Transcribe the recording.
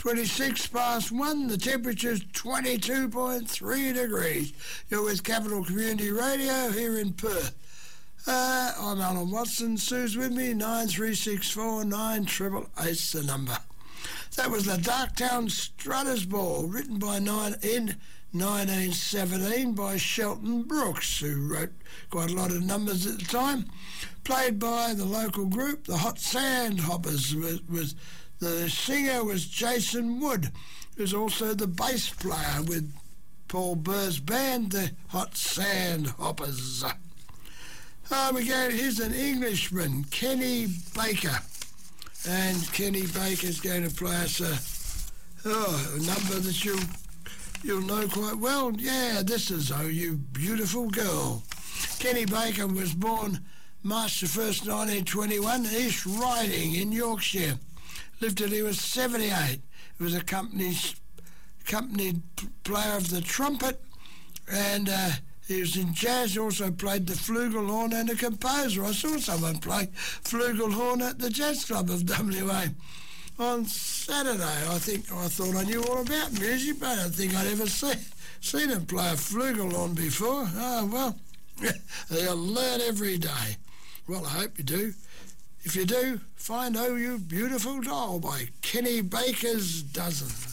26 past 1. The temperature's 22.3 degrees. You're with Capital Community Radio here in Perth. I'm Alan Watson. Sue's with me. 9364 9888's the number. That was the Darktown Strutters Ball, written by in 1917 by Shelton Brooks, who wrote quite a lot of numbers at the time. Played by the local group, the Hot Sandhoppers. The singer was Jason Wood, who's also the bass player with Paul Burr's band, the Hot Sandhoppers. Here's an Englishman, Kenny Baker. And Kenny Baker's going to play us a number that you'll know quite well. Yeah, this is Oh You Beautiful Girl. Kenny Baker was born March the 1st, 1921, in East Riding in Yorkshire. Lived till he was 78. He was a accompanied player of the trumpet, and he was in jazz. He also played the flugelhorn and a composer. I saw someone play flugelhorn at the Jazz Club of WA on Saturday. I thought I knew all about music, but I don't think I'd ever seen him play a flugelhorn before. Oh, well, you'll learn every day. Well, I hope you do. If you do, find Oh You Beautiful Doll by Kenny Baker's Dozen.